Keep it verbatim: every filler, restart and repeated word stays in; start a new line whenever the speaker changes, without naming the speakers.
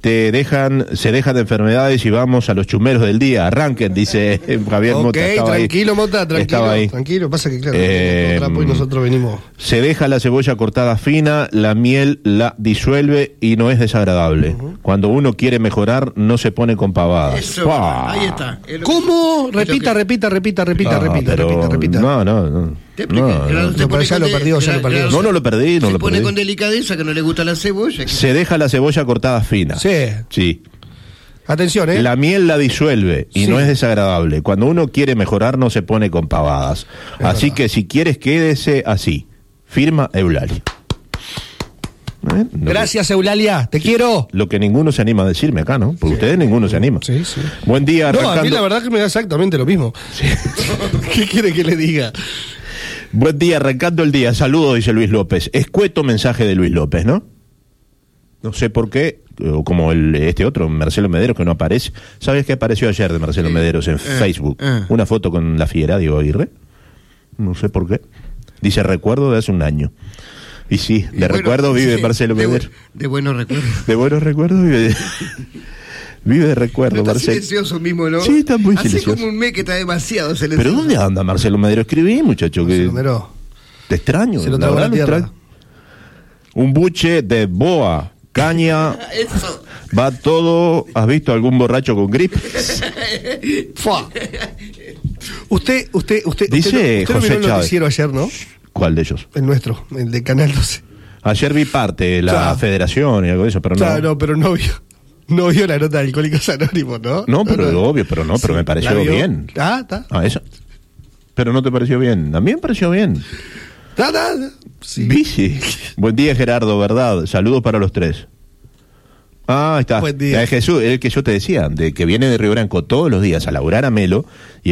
te dejan, se dejan de enfermedades y vamos a los chumeros del día. Arranquen, dice Javier
Ok,
Mota. Estaba
tranquilo,
ahí.
Mota, tranquilo.
Estaba ahí.
Tranquilo, pasa que claro,
Eh,
trapo y nosotros venimos.
Se deja la cebolla cortada fina, la miel la disuelve y no es desagradable. Uh-huh. Cuando uno quiere mejorar, no se pone con pavadas.
Eso, ahí está.
¿Cómo? Repita,
que...
repita, repita, repita,
ah,
repita,
pero...
repita, repita.
No, no, no.
Te no,
no.
no pero ya lo perdió, ya lo perdió.
No, no lo perdí, no
se
lo
pone
perdí.
con delicadeza, que no le gusta la cebolla. Que...
Se deja la cebolla cortada fina.
Sí.
Sí.
Atención, ¿eh?
La miel la disuelve y sí. no es desagradable. Cuando uno quiere mejorar, no se pone con pavadas. Es así verdad. Que si quieres, quédese así. Firma Eulalia. ¿Eh?
Gracias, Eulalia. Te quiero.
Lo que ninguno se anima a decirme acá, ¿no? Porque sí. ustedes ninguno se anima.
Sí, sí.
Buen día,
arrancando.
No,
a mí la verdad que me da exactamente lo mismo. Sí. ¿Qué quiere que le diga?
Buen día, arrancando el día. Saludos, dice Luis López. Escueto mensaje de Luis López, ¿no? No sé por qué, o como el, este otro, Marcelo Mederos, que no aparece. ¿Sabes qué apareció ayer de Marcelo Mederos en eh, Facebook? Eh. Una foto con la fiera, Diego Aguirre. No sé por qué. Dice, recuerdo de hace un año. Y sí, de y bueno, recuerdo vive sí, Marcelo
de,
Mederos.
De buenos recuerdos.
De buenos recuerdos vive de, vive de recuerdo,
está
Marcelo.
Silencioso mismo, ¿no?
Sí, está muy
Hace
silencioso.
Hace como un mes que está demasiado silencioso.
¿Pero dónde anda Marcelo Mederos? Escribí, muchacho.
Marcelo
que
Mederos.
Te extraño.
Se lo trago a la tierra.
Un buche de boa. Caña,
eso.
Va todo. ¿Has visto algún borracho con grip?
usted, usted, usted,
dice
usted,
José
usted no vio el
Chávez.
Noticiero ayer, ¿no?
¿Cuál de ellos?
El nuestro, el de Canal doce.
Ayer vi parte de la claro. Federación y algo de eso, pero no.
Claro, no, pero no vio. No vio la nota de Alcohólicos Anónimos, ¿no?
No, pero no, no. obvio, pero no, pero sí, me pareció bien.
Ah, está.
Ah, eso. Pero no te pareció bien. A mí me pareció bien.
Da, da, da. Sí.
Bici. Buen día, Gerardo, ¿verdad? Saludos para los tres. Ah, ahí está.
Buen día.
Es Jesús, el que yo te decía, de que viene de Río Branco todos los días a laburar a Melo y